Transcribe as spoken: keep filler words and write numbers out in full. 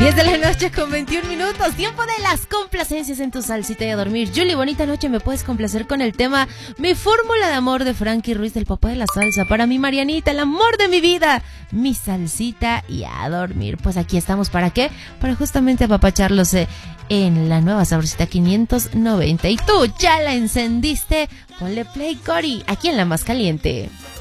diez de la noche con veintiún minutos. Tiempo de las complacencias en tu salsita y a dormir. Julie, bonita noche. ¿Me puedes complacer con el tema Mi fórmula de amor de Frankie Ruiz, del papá de la salsa? Para mi Marianita, el amor de mi vida, mi salsita y a dormir. Pues aquí estamos. ¿Para qué? Para justamente apapacharlos eh, en la nueva Sabrosita quinientos noventa. Y tú ya la encendiste. Ponle play, Cori, aquí en La Más Caliente.